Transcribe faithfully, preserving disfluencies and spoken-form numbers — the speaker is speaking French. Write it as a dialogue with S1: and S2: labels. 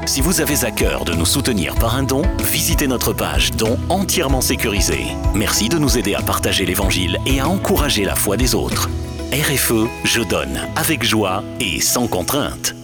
S1: Si vous avez à cœur de nous soutenir par un don, visitez notre page Don entièrement sécurisée. Merci de nous aider à partager l'Évangile et à encourager la foi des autres. R F E, je donne avec joie et sans contrainte.